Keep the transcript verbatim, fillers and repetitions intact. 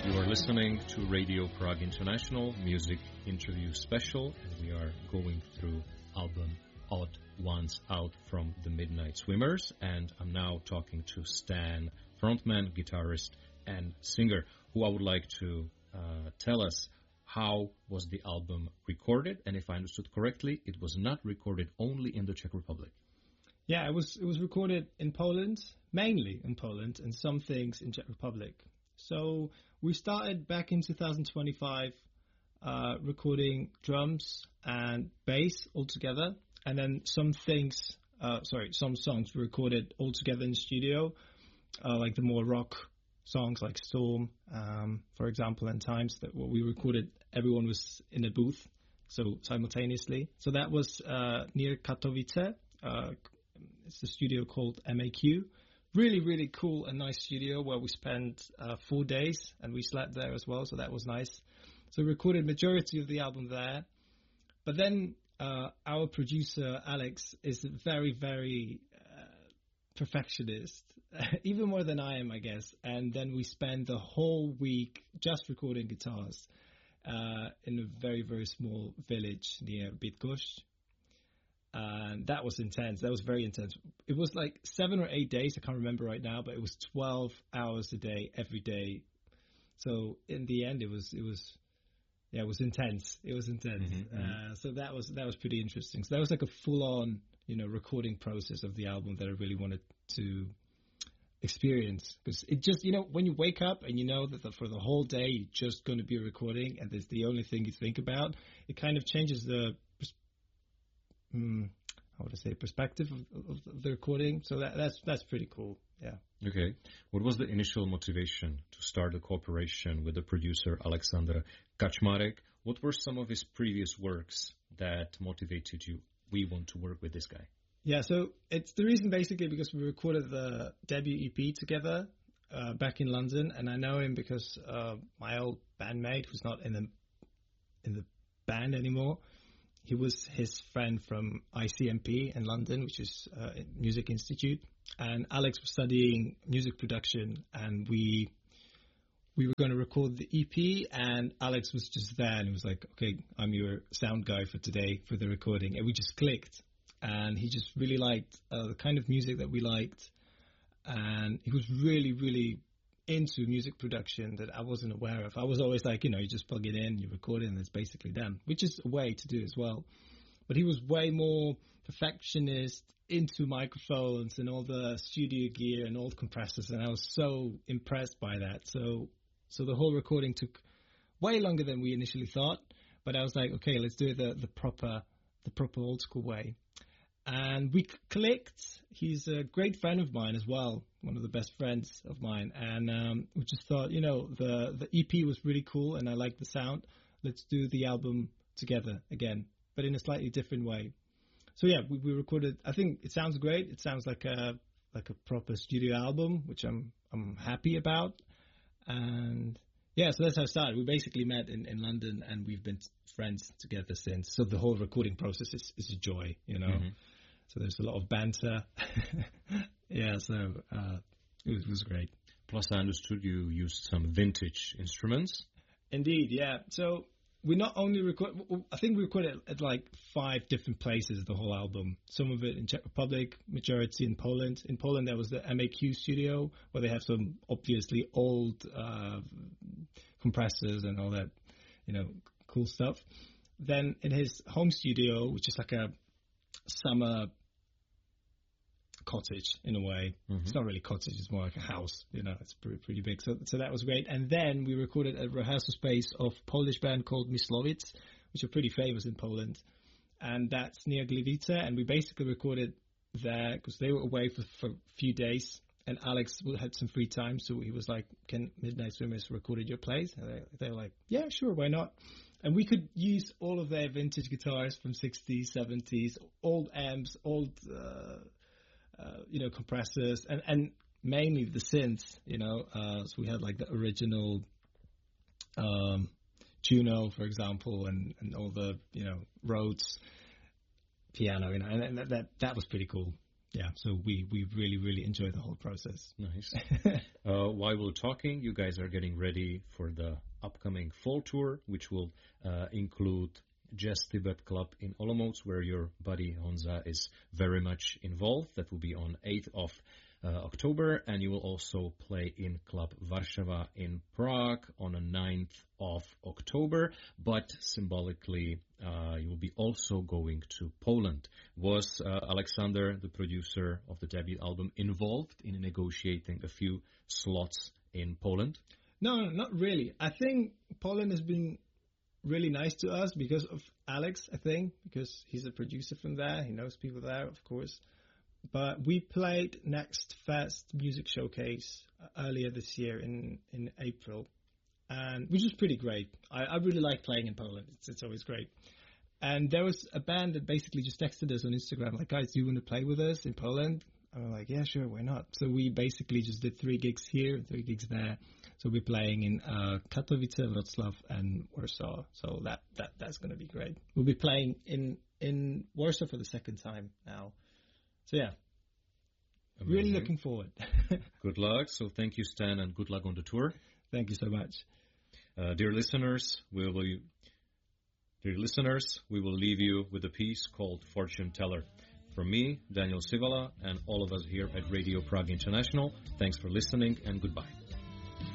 You are listening to Radio Prague International Music Interview Special, and we are going through album Odd Ones Out from the Midnight Swimmers, and I'm now talking to Stan, frontman, guitarist, and singer, who I would like to uh, tell us how was the album recorded, and if I understood correctly, it was not recorded only in the Czech Republic. Yeah, it was it was recorded in Poland, mainly in Poland, and some things in Czech Republic. So we started back in two thousand twenty-five uh, recording drums and bass all together, and then some things, uh, sorry, some songs were recorded all together in the studio, uh, like the more rock songs like Storm, um, for example, and Times, that what we recorded, everyone was in a booth, so simultaneously. So that was uh, near Katowice. Uh, it's a studio called M A Q. Really, really cool and nice studio where we spent uh, four days and we slept there as well, so that was nice. So we recorded majority of the album there. But then uh, our producer, Alex, is a very, very uh, perfectionist, even more than I am, I guess. And then we spent the whole week just recording guitars uh, in a very, very small village near Bydgoszcz. And that was intense. That was very intense. It was like seven or eight days. I can't remember right now, but it was twelve hours a day, every day. So in the end, it was, it was, yeah, it was intense. It was intense. Mm-hmm, uh, so that was, that was pretty interesting. So that was like a full on, you know, recording process of the album that I really wanted to experience. Because it just, you know, when you wake up and you know that the, for the whole day, you're just going to be recording and that's the only thing you think about, it kind of changes the, Mm, how would I say, perspective of, of the recording. So that, that's that's pretty cool. Yeah. Okay. What was the initial motivation to start a cooperation with the producer Alexander Kaczmarek? What were some of his previous works that motivated you? We want to work with this guy. Yeah. So it's the reason basically because we recorded the debut E P together uh, back in London, and I know him because uh, my old bandmate, who's not in the in the band anymore. He was his friend from I C M P in London, which is a music institute. And Alex was studying music production, and we we were going to record the E P, and Alex was just there, and he was like, okay, I'm your sound guy for today for the recording. And we just clicked, and he just really liked uh, the kind of music that we liked. And he was really, really into music production that I wasn't aware of. I was always like, you know, you just plug it in, you record it, and it's basically done, which is a way to do as well. But he was way more perfectionist, into microphones and all the studio gear and old compressors, and I was so impressed by that. So, so the whole recording took way longer than we initially thought, but I was like, okay, let's do it the, the proper, the proper old school way. And we clicked. He's a great friend of mine as well, one of the best friends of mine. And um, we just thought, you know, the, the E P was really cool and I liked the sound. Let's do the album together again, but in a slightly different way. So yeah, we, we recorded. I think it sounds great. It sounds like a like a proper studio album, which I'm I'm happy about. And yeah, so that's how it started. We basically met in, in London and we've been friends together since. So the whole recording process is, is a joy, you know. Mm-hmm. So there's a lot of banter. yeah, so uh, it, was, it was great. Plus, I understood you used some vintage instruments. Indeed, yeah. So we not only record, I think we recorded at like five different places, the whole album. Some of it in Czech Republic, majority in Poland. In Poland, there was the M A Q studio, where they have some obviously old uh, compressors and all that, you know, cool stuff. Then in his home studio, which is like a summer cottage in a way. Mm-hmm. It's not really cottage, it's more like a house, you know, it's pretty, pretty big. So so that was great. And then we recorded a rehearsal space of Polish band called Myslowice, which are pretty famous in Poland. And that's near Gliwice. And we basically recorded there because they were away for, for a few days. And Alex had some free time. So he was like, can Midnight Swimmers record at your place? And they, they were like, yeah, sure, why not? And we could use all of their vintage guitars from sixties, seventies, old amps, old... Uh, Uh, you know, compressors, and, and mainly the synths, you know. Uh, so we had like the original um, Juno, for example, and, and all the, you know, Rhodes piano, you know, and, and that, that that was pretty cool. yeah, so we, we really, really enjoy the whole process. Nice. uh, while we're talking, you guys are getting ready for the upcoming fall tour, which will uh, include Jazz Tibet Club in Olomouc, where your buddy Honza is very much involved. That will be on eighth of uh, October, and you will also play in Club Warszawa in Prague on the ninth of October, but symbolically uh, you will be also going to Poland. Was uh, Alexander, the producer of the debut album, involved in negotiating a few slots in Poland? No, not really. I think Poland has been really nice to us because of Alex, I think, because he's a producer from there. He knows people there, of course. But we played Next Fest Music Showcase earlier this year in, in April, and which was pretty great. I, I really like playing in Poland. It's, it's always great. And there was a band that basically just texted us on Instagram, like, guys, do you want to play with us in Poland? And we're like, yeah, sure, why not? So we basically just did three gigs here, three gigs there. So we're playing in uh, Katowice, Wrocław, and Warsaw. So that, that that's going to be great. We'll be playing in, in Warsaw for the second time now. So yeah, Amazing. Really looking forward. Good luck. So thank you, Stan, and good luck on the tour. Thank you so much. Uh, dear listeners, we will, dear listeners, we will leave you with a piece called Fortune Teller. From me, Daniel Sivala, and all of us here at Radio Prague International, thanks for listening and goodbye.